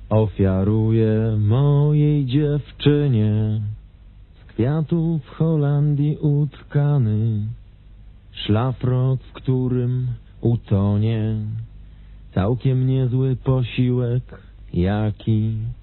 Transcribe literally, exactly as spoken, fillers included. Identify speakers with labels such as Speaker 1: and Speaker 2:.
Speaker 1: Ofiaruję mojej dziewczynie z kwiatów w Holandii utkany szlafrok, w którym utonie całkiem niezły posiłek, jaki